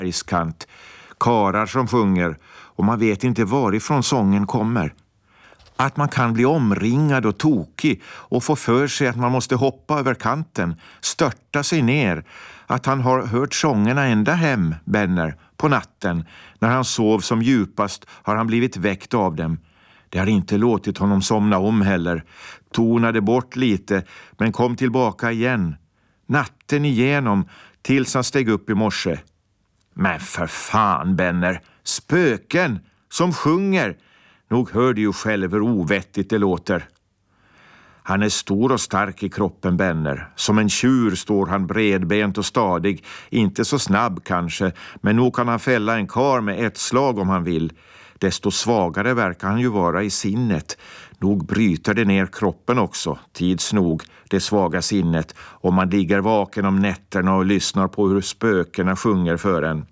bergskant. Karar som sjunger och man vet inte varifrån sången kommer. Att man kan bli omringad och tokig och få för sig att man måste hoppa över kanten, störta sig ner. Att han har hört sångerna ända hem, Benner, på natten. När han sov som djupast har han blivit väckt av dem. Det har inte låtit honom somna om heller. Tonade bort lite men kom tillbaka igen. Natten igenom tills han steg upp i morse. Men för fan, Benner, spöken som sjunger. Nog hör du ju själv hur ovettigt det låter. Han är stor och stark i kroppen, Benner. Som en tjur står han bredbent och stadig. Inte så snabb kanske, men nog kan han fälla en kar med ett slag om han vill. Desto svagare verkar han ju vara i sinnet. Nog bryter det ner kroppen också, tids nog, det svaga sinnet. Om man ligger vaken om nätterna och lyssnar på hur spökena sjunger för en.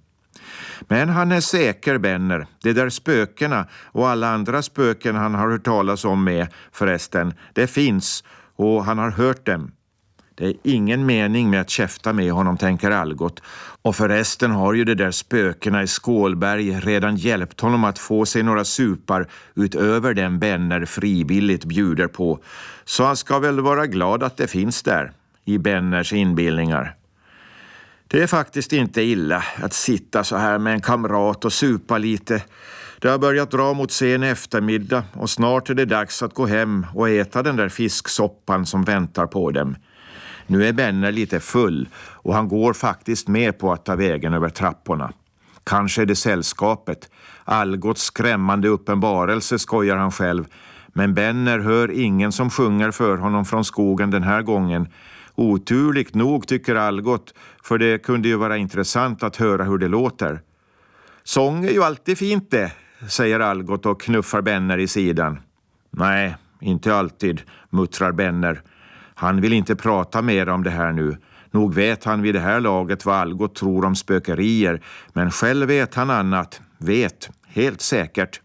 Men han är säker, Benner. Det där spökena och alla andra spöken han har hört talas om med förresten, det finns och han har hört dem. Det är ingen mening med att käfta med honom, tänker Algot. Och förresten har ju det där spökena i Skålberg redan hjälpt honom att få sig några supar utöver den Benner frivilligt bjuder på. Så han ska väl vara glad att det finns där, i Benners inbildningar. Det är faktiskt inte illa att sitta så här med en kamrat och supa lite. Det har börjat dra mot sen eftermiddag och snart är det dags att gå hem och äta den där fisksoppan som väntar på dem. Nu är Benner lite full och han går faktiskt med på att ta vägen över trapporna. Kanske är det sällskapet. Algots skrämmande uppenbarelse, skojar han själv. Men Benner hör ingen som sjunger för honom från skogen den här gången. Oturligt nog, tycker Algot, för det kunde ju vara intressant att höra hur det låter. Sång är ju alltid fint det, säger Algot och knuffar Benner i sidan. Nej, inte alltid, muttrar Benner. Han vill inte prata mer om det här nu. Nog vet han vid det här laget vad Algot tror om spökerier, men själv vet han annat. Vet, helt säkert.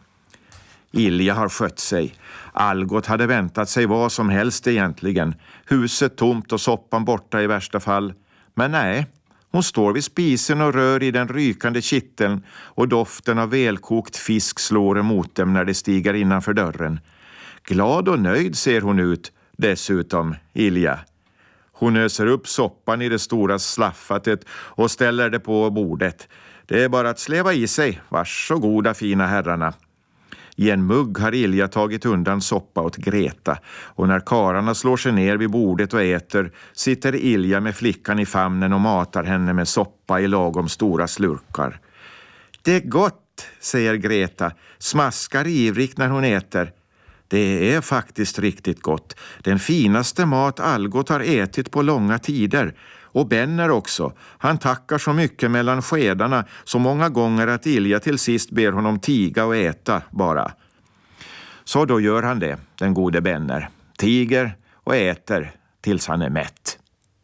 Ilja har skött sig. Algot hade väntat sig vad som helst egentligen. Huset tomt och soppan borta i värsta fall. Men nej, hon står vid spisen och rör i den rykande kitteln och doften av välkokt fisk slår emot dem när det stiger innanför dörren. Glad och nöjd ser hon ut, dessutom, Ilja. Hon öser upp soppan i det stora slaffatet och ställer det på bordet. Det är bara att släva i sig, varsågoda fina herrarna. I en mugg har Ilja tagit undan soppa åt Greta och när kararna slår sig ner vid bordet och äter sitter Ilja med flickan i famnen och matar henne med soppa i lagom stora slurkar. Det är gott, säger Greta, smaskar ivrigt när hon äter. Det är faktiskt riktigt gott. Den finaste mat Algot har ätit på långa tider. Och Benner också. Han tackar så mycket mellan skedarna så många gånger att Ilja till sist ber honom tiga och äta bara. Så då gör han det, den gode Benner. Tiger och äter tills han är mätt.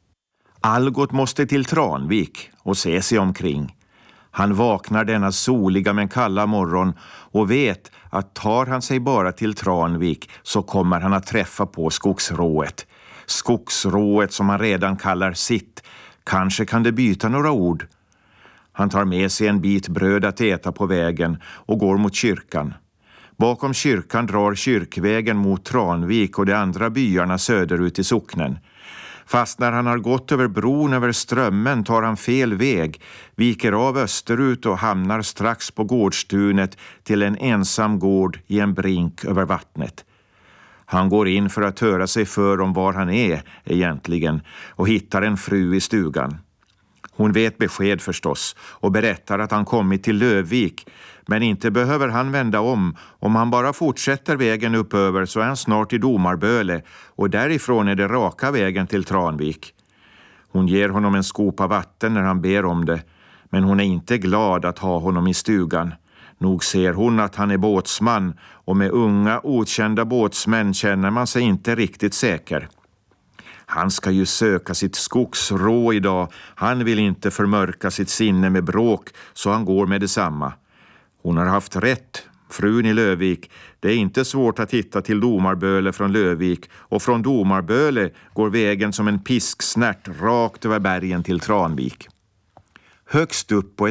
Algot måste till Tranvik och se sig omkring. Han vaknar denna soliga men kalla morgon och vet att tar han sig bara till Tranvik så kommer han att träffa på skogsrået. Skogsrået som han redan kallar sitt. Kanske kan det byta några ord. Han tar med sig en bit bröd att äta på vägen och går mot kyrkan. Bakom kyrkan drar kyrkvägen mot Tranvik och de andra byarna söderut i socknen. Fast när han har gått över bron över strömmen tar han fel väg, viker av österut och hamnar strax på gårdstunet till en ensam gård i en brink över vattnet. Han går in för att höra sig för om var han är egentligen och hittar en fru i stugan. Hon vet besked förstås och berättar att han kommit till Lövvik, men inte behöver han vända om han bara fortsätter vägen uppöver så är han snart i Domarböle och därifrån är det raka vägen till Tranvik. Hon ger honom en skopa vatten när han ber om det, men hon är inte glad att ha honom i stugan. Nog ser hon att han är båtsman och med unga okända båtsmän känner man sig inte riktigt säker. Han ska ju söka sitt skogsrå idag. Han vill inte förmörka sitt sinne med bråk så han går med detsamma. Hon har haft rätt, frun i Lövvik. Det är inte svårt att hitta till Domarböle från Lövvik och från Domarböle går vägen som en pisksnärt rakt över bergen till Tranvik. Högst upp på ett